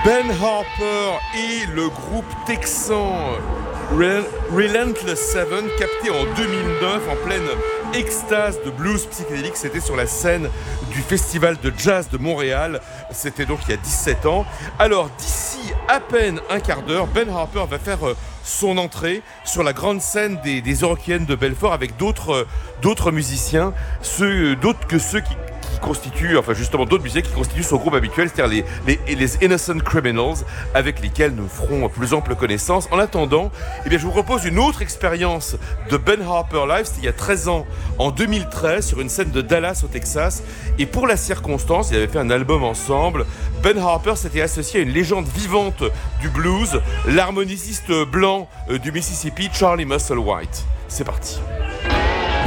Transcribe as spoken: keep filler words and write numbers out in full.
Ben Harper et le groupe texan Rel- Relentless Seven, capté en deux mille neuf en pleine extase de blues psychédélique. C'était sur la scène du Festival de Jazz de Montréal. C'était donc il y a dix-sept ans. Alors d'ici à peine un quart d'heure, Ben Harper va faire euh, son entrée sur la grande scène des, des Eurokéennes de Belfort avec d'autres, euh, d'autres musiciens, ceux, euh, d'autres que ceux qui qui constituent, enfin justement d'autres musiciens qui constituent son groupe habituel, c'est-à-dire les, les, les Innocent Criminals, avec lesquels nous ferons plus ample connaissance. En attendant, eh bien, je vous propose une autre expérience de Ben Harper Live, c'était il y a treize ans, en deux mille treize, sur une scène de Dallas au Texas, et pour la circonstance, ils avaient fait un album ensemble. Ben Harper s'était associé à une légende vivante du blues, l'harmoniciste blanc du Mississippi, Charlie Musselwhite. C'est parti.